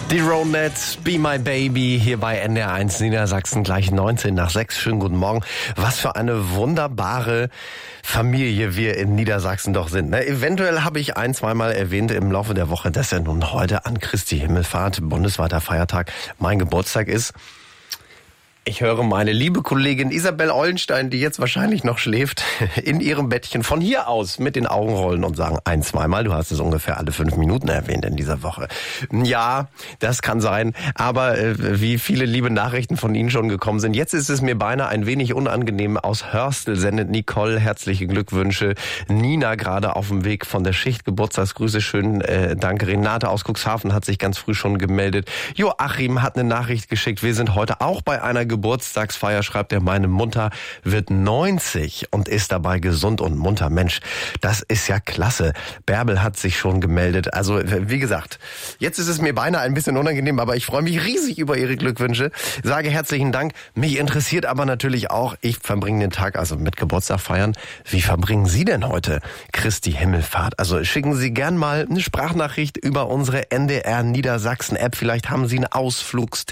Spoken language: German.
Die Ronettes, Be My Baby, hier bei NDR1 Niedersachsen, gleich 19:06. Schönen guten Morgen. Was für eine wunderbare Familie wir in Niedersachsen doch sind. Eventuell habe ich zweimal erwähnt im Laufe der Woche, dass ja nun heute an Christi Himmelfahrt, bundesweiter Feiertag, mein Geburtstag ist. Ich höre meine liebe Kollegin Isabel Eulenstein, die jetzt wahrscheinlich noch schläft, in ihrem Bettchen von hier aus mit den Augen rollen und sagen zweimal. Du hast es ungefähr alle 5 Minuten erwähnt in dieser Woche. Ja, das kann sein, aber wie viele liebe Nachrichten von Ihnen schon gekommen sind. Jetzt ist es mir beinahe ein wenig unangenehm. Aus Hörstel sendet Nicole herzliche Glückwünsche. Nina gerade auf dem Weg von der Schicht. Geburtstagsgrüße, schön, danke. Renate aus Cuxhaven hat sich ganz früh schon gemeldet. Joachim hat eine Nachricht geschickt. Wir sind heute auch bei einer Geburtstagsfeier, schreibt er, meine Mutter wird 90 und ist dabei gesund und munter. Mensch, das ist ja klasse. Bärbel hat sich schon gemeldet. Also, wie gesagt, jetzt ist es mir beinahe ein bisschen unangenehm, aber ich freue mich riesig über Ihre Glückwünsche. Sage herzlichen Dank. Mich interessiert aber natürlich auch, ich verbringe den Tag also mit Geburtstag feiern. Wie verbringen Sie denn heute Christi Himmelfahrt? Also schicken Sie gern mal eine Sprachnachricht über unsere NDR Niedersachsen App. Vielleicht haben Sie einen Ausflugstipp